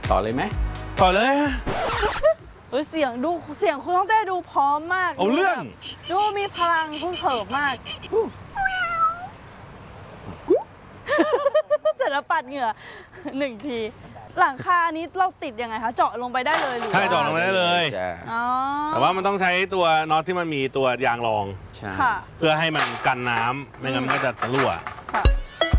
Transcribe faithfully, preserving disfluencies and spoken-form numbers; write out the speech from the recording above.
ต่อเลยไหมต่อเลยเออเสียงดูเสียงคุณต้องเต้ดูพร้อมมากเอาเรื่องดูมีพลังพึ่งเขิบมากเสร็จแล้วปัดเหงื่อหนึ่งทีหลังคานี้เราติดยังไงคะเจาะลงไปได้เลยหรือใช่เจาะลงไปได้เลยอ๋อแต่ว่ามันต้องใช้ตัวน็อตที่มันมีตัวยางรองใช่ค่ะเพื่อให้มันกันน้ำไม่งั้นมันก็จะรั่ว